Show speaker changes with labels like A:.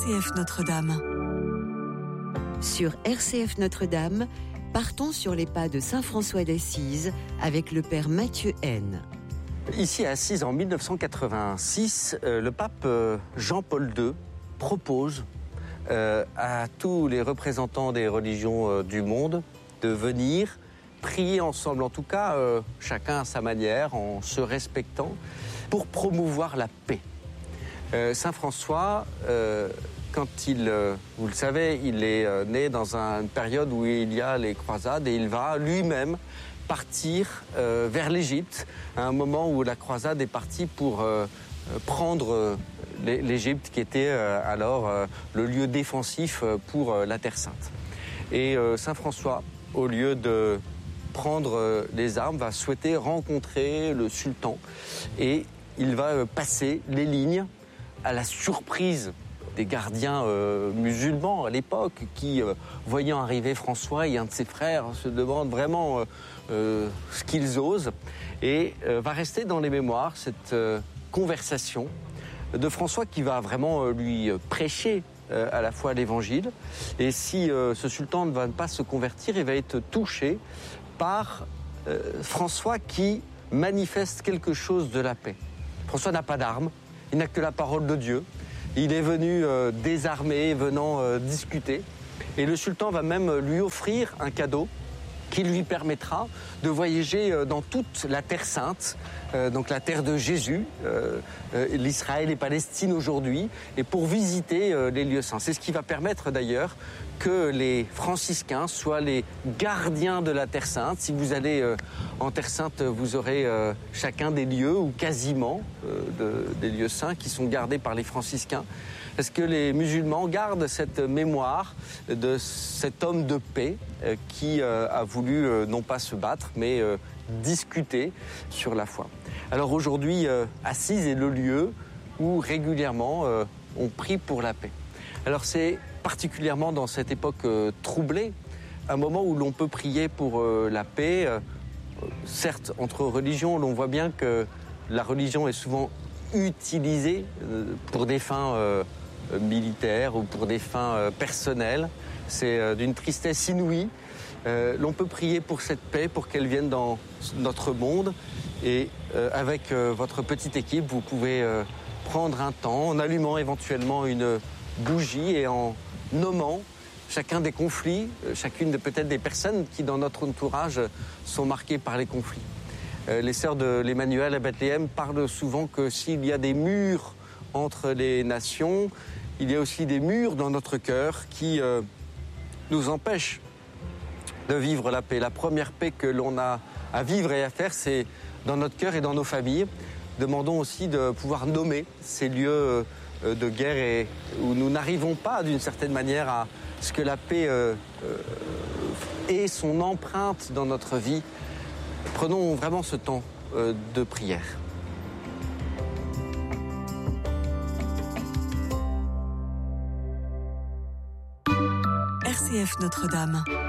A: RCF Notre-Dame.
B: Sur RCF Notre-Dame, partons sur les pas de Saint François d'Assise avec le Père Mathieu Haine.
C: Ici à Assise, en 1986, le pape Jean-Paul II propose à tous les représentants des religions du monde de venir prier ensemble, en tout cas chacun à sa manière, en se respectant, pour promouvoir la paix. Saint François, quand vous le savez, il est né dans une période où il y a les croisades et il va lui-même partir vers l'Égypte, à un moment où la croisade est partie pour prendre l'Égypte, qui était alors le lieu défensif pour la Terre Sainte. Et Saint François, au lieu de prendre les armes, va souhaiter rencontrer le sultan et il va passer les lignes à la surprise des gardiens musulmans à l'époque qui, voyant arriver François et un de ses frères, se demandent vraiment ce qu'ils osent. Et va rester dans les mémoires cette conversation de François qui va vraiment lui prêcher à la fois l'évangile. Et si ce sultan ne va pas se convertir, il va être touché par François qui manifeste quelque chose de la paix. François n'a pas d'armes, il n'a que la parole de Dieu. Il est venu désarmé, venant discuter. Et le sultan va même lui offrir un cadeau qui lui permettra de voyager dans toute la Terre Sainte, donc la terre de Jésus, l'Israël et Palestine aujourd'hui, et pour visiter les lieux saints. C'est ce qui va permettre d'ailleurs que les franciscains soient les gardiens de la Terre Sainte. Si vous allez en Terre Sainte, vous aurez chacun des lieux, ou quasiment des lieux saints qui sont gardés par les franciscains. Parce que les musulmans gardent cette mémoire de cet homme de paix qui a voulu non pas se battre, mais discuter sur la foi. Alors aujourd'hui, Assise est le lieu où régulièrement on prie pour la paix. Alors c'est particulièrement dans cette époque troublée, un moment où l'on peut prier pour la paix. Certes, entre religions, l'on voit bien que la religion est souvent utilisée pour des fins militaires ou pour des fins personnelles. C'est d'une tristesse inouïe. L'on peut prier pour cette paix, pour qu'elle vienne dans notre monde. Et avec votre petite équipe, vous pouvez prendre un temps en allumant éventuellement une bougie et en nommant chacun des conflits, chacune peut-être des personnes qui dans notre entourage sont marquées par les conflits. Les sœurs de l'Emmanuel à Bethléem parlent souvent que s'il y a des murs entre les nations, il y a aussi des murs dans notre cœur qui nous empêchent de vivre la paix. La première paix que l'on a à vivre et à faire, c'est dans notre cœur et dans nos familles. Demandons aussi de pouvoir nommer ces lieux de guerre et où nous n'arrivons pas d'une certaine manière à ce que la paix ait son empreinte dans notre vie. Prenons vraiment ce temps de prière.
A: RCF Notre-Dame.